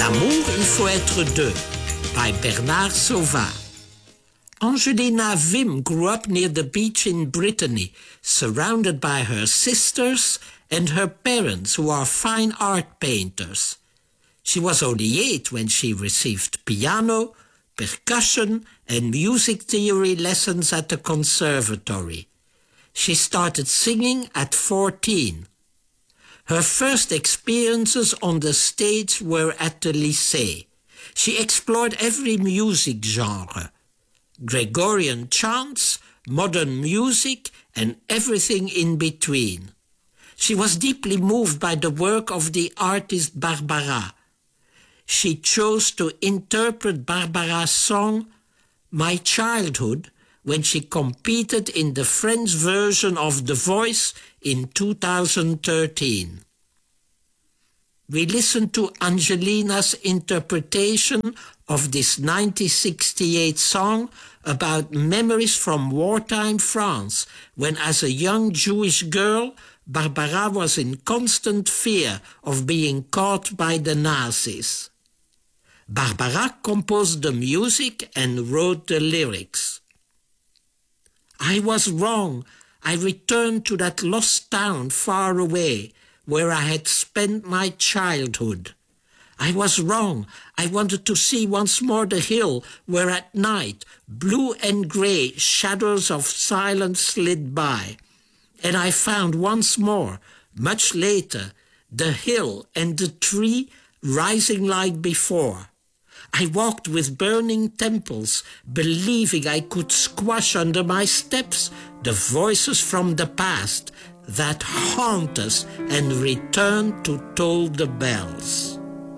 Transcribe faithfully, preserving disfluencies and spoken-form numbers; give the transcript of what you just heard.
L'amour, il faut être deux, by Bernard Sauvin. Angelina Vim grew up near the beach in Brittany, surrounded by her sisters and her parents, who are fine art painters. She was only eight when she received piano, percussion, and music theory lessons at the conservatory. She started singing at fourteen. Her first experiences on the stage were at the lycée. She explored every music genre, Gregorian chants, modern music, and everything in between. She was deeply moved by the work of the artist Barbara. She chose to interpret Barbara's song, My Childhood, when she competed in the French version of The Voice in two thousand thirteen. We listened to Angelina's interpretation of this nineteen sixty-eight song about memories from wartime France, when as a young Jewish girl, Barbara was in constant fear of being caught by the Nazis. Barbara composed the music and wrote the lyrics. I was wrong. I returned to that lost town far away, where I had spent my childhood. I was wrong. I wanted to see once more the hill where at night blue and grey shadows of silence slid by. And I found once more, much later, the hill and the tree rising like before. I walked with burning temples, believing I could squash under my steps the voices from the past that haunt us and return to toll the bells.